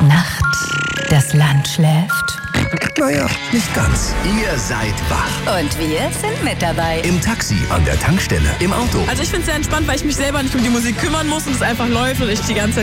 Nacht, das Land schläft. Naja, nicht ganz. Ihr seid wach. Und wir sind mit dabei. Im Taxi, an der Tankstelle, im Auto. Also ich finde es sehr entspannt, weil ich mich selber nicht um die Musik kümmern muss und es einfach läuft und ich die ganze Zeit